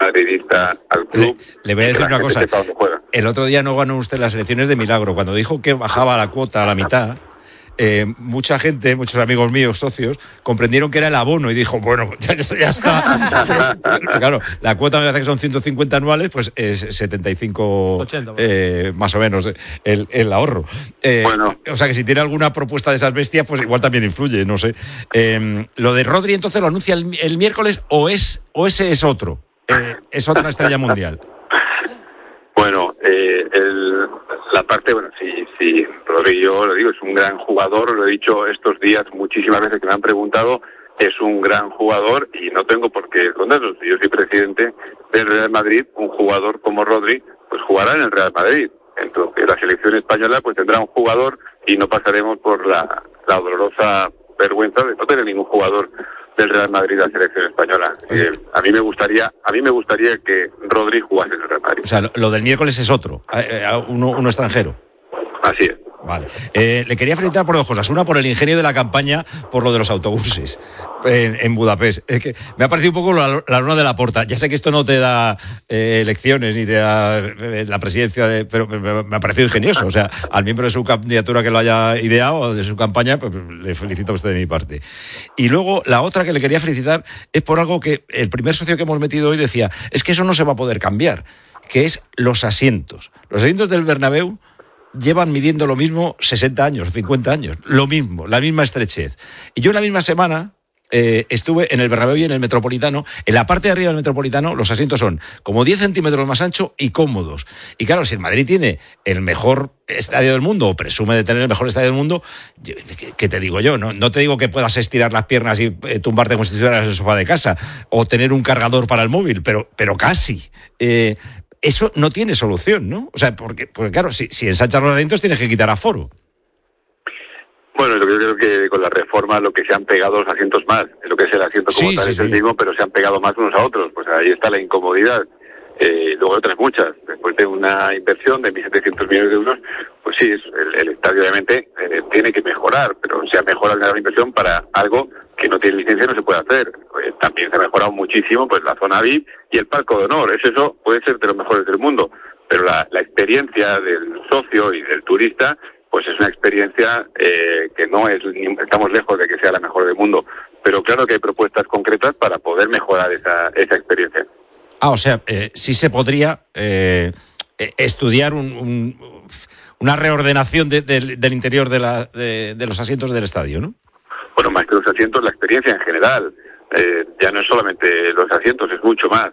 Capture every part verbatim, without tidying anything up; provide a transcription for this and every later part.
madridista al club. Le, le voy a decir una cosa. El otro día no ganó usted las elecciones de milagro. Cuando dijo que bajaba la cuota a la mitad, eh, mucha gente, muchos amigos míos, socios, comprendieron que era el abono y dijo, bueno, ya, ya está. Pero claro, la cuota me parece que son ciento cincuenta anuales, pues es setenta y cinco ochenta, eh, más o menos el, el ahorro. Eh, bueno. O sea que si tiene alguna propuesta de esas bestias, pues igual también influye, no sé. Eh, lo de Rodri entonces lo anuncia el, el miércoles o es o ese es otro, eh, es otra estrella mundial. Bueno, eh, el, la parte, bueno, sí, sí, Rodri, yo lo digo, es un gran jugador, lo he dicho estos días muchísimas veces que me han preguntado, es un gran jugador y no tengo por qué esconderlo. Si yo soy presidente del Real Madrid, un jugador como Rodri, pues jugará en el Real Madrid. Entonces la selección española pues tendrá un jugador y no pasaremos por la, la dolorosa vergüenza de no tener ningún jugador del Real Madrid a la selección española. Eh, a mí me gustaría, a mí me gustaría que Rodri jugase en el Real Madrid. O sea, lo, lo del miércoles es otro, uno, uno extranjero. Así es. Vale. Eh, le quería felicitar por dos cosas. Una, por el ingenio de la campaña, por lo de los autobuses en, en Budapest. Es que me ha parecido un poco la, la luna de la Porta. Ya sé que esto no te da eh, elecciones ni te da eh, la presidencia, de, pero me, me ha parecido ingenioso. O sea, al miembro de su candidatura que lo haya ideado o de su campaña, pues le felicito a usted de mi parte. Y luego, la otra que le quería felicitar es por algo que el primer socio que hemos metido hoy decía, es que eso no se va a poder cambiar, que es los asientos. Los asientos del Bernabéu llevan midiendo lo mismo sesenta años, cincuenta años, lo mismo, la misma estrechez. Y yo la misma semana eh, estuve en el Bernabéu y en el Metropolitano. En la parte de arriba del Metropolitano los asientos son como diez centímetros más anchos y cómodos. Y claro, si el Madrid tiene el mejor estadio del mundo, o presume de tener el mejor estadio del mundo, ¿qué, qué te digo yo? No, no te digo que puedas estirar las piernas y eh, tumbarte como si estuvieras en el sofá de casa, o tener un cargador para el móvil, pero, pero casi. Eh, Eso no tiene solución, ¿no? O sea, porque, porque claro, si, si ensanchas los asientos tienes que quitar aforo. Bueno, yo creo que con la reforma lo que se han pegado los asientos más, lo que es el asiento como sí, tal sí, es sí. el mismo, pero se han pegado más unos a otros, pues ahí está la incomodidad. Eh, luego hay otras muchas, después de una inversión de mil setecientos millones de euros, pues sí, es, el, el estadio obviamente eh, tiene que mejorar, pero se ha mejorado la inversión para algo que no tiene licencia y no se puede hacer. Pues también se ha mejorado muchísimo pues la zona V I P y el palco de honor, es eso, puede ser de los mejores del mundo, pero la, la experiencia del socio y del turista pues es una experiencia eh, que no es, estamos lejos de que sea la mejor del mundo, pero claro que hay propuestas concretas para poder mejorar esa, esa experiencia. Ah, o sea, eh, sí se podría eh, estudiar un, un, una reordenación de, de, del interior de, la, de, de los asientos del estadio, ¿no? Bueno, más que los asientos, la experiencia en general. Eh, ya no es solamente los asientos, es mucho más.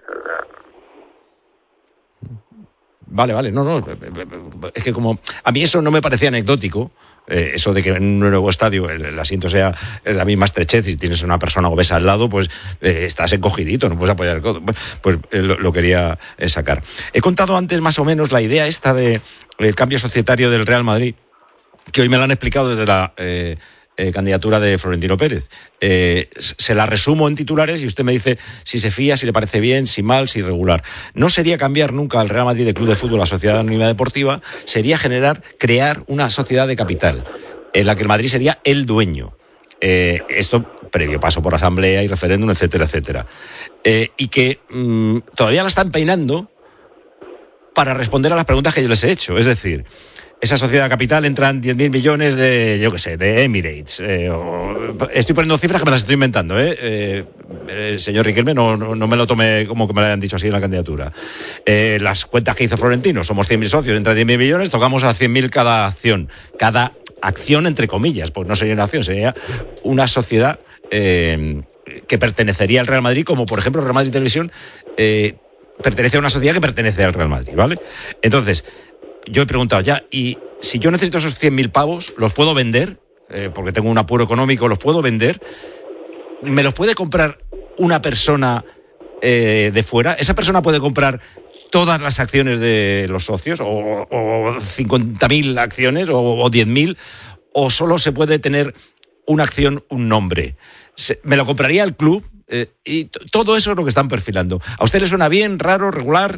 Vale, vale, no, no, es que como a mí eso no me parecía anecdótico, eh, eso de que en un nuevo estadio el, el asiento sea la misma estrechez y tienes una persona obesa al lado, pues eh, estás encogidito, no puedes apoyar el codo, pues eh, lo, lo quería eh, sacar. He contado antes más o menos la idea esta de el cambio societario del Real Madrid, que hoy me la han explicado desde la eh, Eh, candidatura de Florentino Pérez. Eh, se la resumo en titulares y usted me dice si se fía, si le parece bien, si mal, si regular. No sería cambiar nunca al Real Madrid de Club de Fútbol a Sociedad Anónima Deportiva, sería generar, crear una sociedad de capital en la que el Madrid sería el dueño. Eh, esto previo paso por asamblea y referéndum, etcétera, etcétera. Eh, y que mmm, todavía la están peinando para responder a las preguntas que yo les he hecho. Es decir, esa sociedad capital entran diez mil millones de, yo qué sé, de Emirates. Eh, o, estoy poniendo cifras que me las estoy inventando, ¿eh? eh el señor Riquelme no, no, no me lo tome como que me lo hayan dicho así en la candidatura. Eh, las cuentas que hizo Florentino, somos cien mil socios, entran diez mil millones, tocamos a cien mil cada acción. Cada acción, entre comillas, pues no sería una acción, sería una sociedad eh, que pertenecería al Real Madrid, como por ejemplo Real Madrid Televisión eh, pertenece a una sociedad que pertenece al Real Madrid, ¿vale? Entonces, yo he preguntado ya, y si yo necesito esos cien mil pavos, ¿los puedo vender? Eh, porque tengo un apuro económico, ¿los puedo vender? ¿Me los puede comprar una persona eh, de fuera? ¿Esa persona puede comprar todas las acciones de los socios? ¿O, o cincuenta mil acciones? ¿O, o diez mil? ¿O solo se puede tener una acción, un nombre? Se, ¿Me lo compraría el club? Eh, y t- todo eso es lo que están perfilando. ¿A usted le suena bien, raro, regular?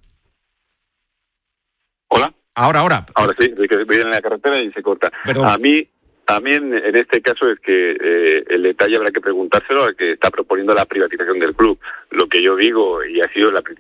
Hola. Ahora, ahora. Ahora sí, voy en la carretera y se corta. Perdón. A mí, a mí en, en este caso es que eh, el detalle habrá que preguntárselo al que está proponiendo la privatización del club. Lo que yo digo, y ha sido la